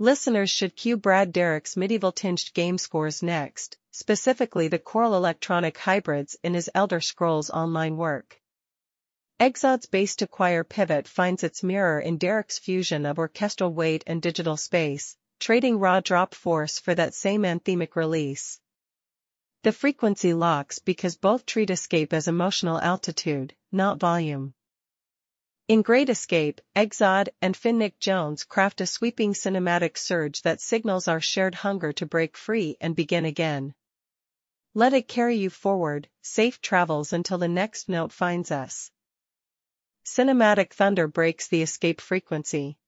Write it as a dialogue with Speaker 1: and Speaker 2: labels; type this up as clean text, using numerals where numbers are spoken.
Speaker 1: Listeners should cue Brad Derrick's medieval-tinged game scores next, specifically the choral electronic hybrids in his Elder Scrolls Online work. Exod's bass-to-choir pivot finds its mirror in Derrick's fusion of orchestral weight and digital space, trading raw drop force for that same anthemic release. The frequency locks because both treat escape as emotional altitude, not volume. In Great Escape, Exod and Finnick Jones craft a sweeping cinematic surge that signals our shared hunger to break free and begin again. Let it carry you forward, safe travels until the next note finds us. Cinematic thunder breaks the escape frequency.